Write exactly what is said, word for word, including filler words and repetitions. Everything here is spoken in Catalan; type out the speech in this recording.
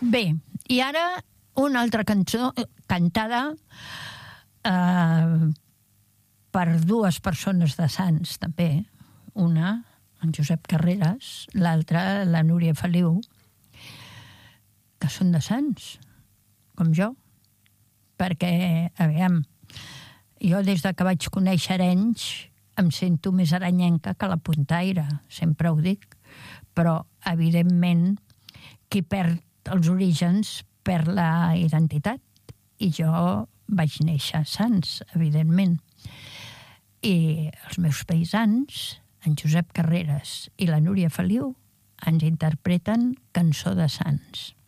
Bé, i ara una altra cançó cantada eh, per dues persones de Sants, també. Una, en Josep Carreras, l'altra, la Núria Feliu, que són de Sants, com jo. Perquè, aviam, jo des de que vaig conèixer Arenys em sento més aranyenca que la puntaire, sempre ho dic. Però, evidentment, qui perd els orígens perd la identitat. I jo vaig néixer a Sants, evidentment. I els meus paisans, en Josep Carreras i la Núria Feliu, ens interpreten Cançó de Sants.